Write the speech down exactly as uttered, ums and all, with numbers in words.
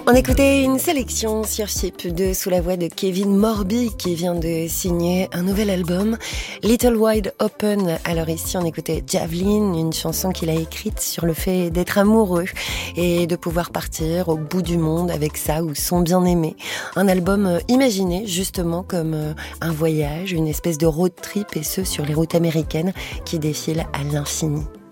On écoutait une sélection sur Chip de sous la voix de Kevin Morby qui vient de signer un nouvel album, Little Wide Open. Alors ici on écoutait Javelin, une chanson qu'il a écrite sur le fait d'être amoureux et de pouvoir partir au bout du monde avec sa ou son bien-aimé. Un album imaginé justement comme un voyage, une espèce de road trip et ce sur les routes américaines qui défilent à l'infini.